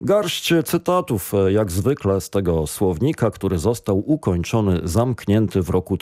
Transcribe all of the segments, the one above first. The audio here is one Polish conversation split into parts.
Garść cytatów, jak zwykle, z tego słownika, który został ukończony, zamknięty w roku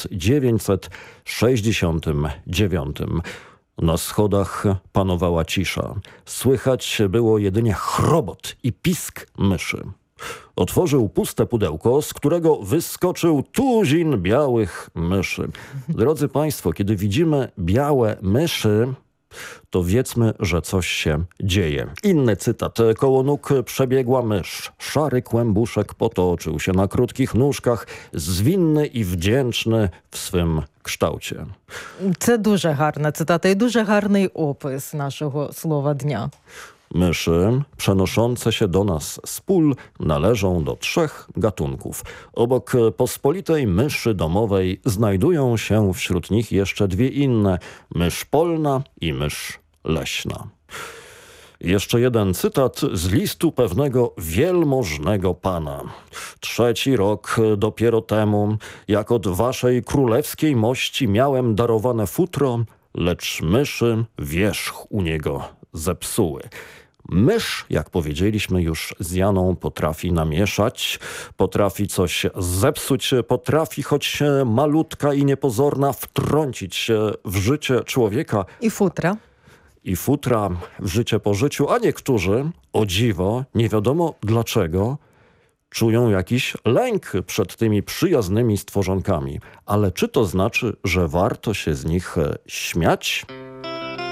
1969. Na schodach panowała cisza. Słychać było jedynie chrobot i pisk myszy. Otworzył puste pudełko, z którego wyskoczył tuzin białych myszy. Drodzy Państwo, kiedy widzimy białe myszy, to wiedzmy, że coś się dzieje. Inny cytat. Koło nóg przebiegła mysz. Szary kłębuszek potoczył się na krótkich nóżkach, zwinny i wdzięczny w swym kształcie. Це дуже гарна цитата і дуже гарний опис нашого слова дня. Myszy przenoszące się do nas z pól należą do 3 gatunków. Obok pospolitej myszy domowej znajdują się wśród nich jeszcze 2 inne. Mysz polna i mysz leśna. Jeszcze jeden cytat z listu pewnego wielmożnego pana. 3. rok dopiero temu, jak od waszej królewskiej mości miałem darowane futro, lecz myszy wierzch u niego zepsuły. Mysz, jak powiedzieliśmy już z Janą, potrafi namieszać, potrafi coś zepsuć, potrafi, choć malutka i niepozorna, wtrącić się w życie człowieka. І футра. I futra w życie po życiu, a niektórzy, o dziwo, nie wiadomo dlaczego, czują jakiś lęk przed tymi przyjaznymi stworzonkami. Ale czy to znaczy, że warto się z nich śmiać?